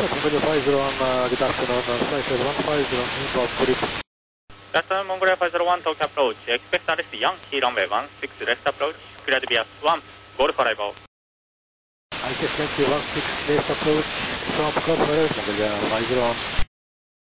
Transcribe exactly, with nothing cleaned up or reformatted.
Mongolia five zero one, uh, good afternoon, uh, flight one five zero, inbound for it. Good afternoon, Mongolia five zero one, Tokyo approach. Expect arrest Yankee runway one six, left approach. Cleared via one, Golf five zero. I T S Yankee one six, left approach from Golf Mongolia five zero one.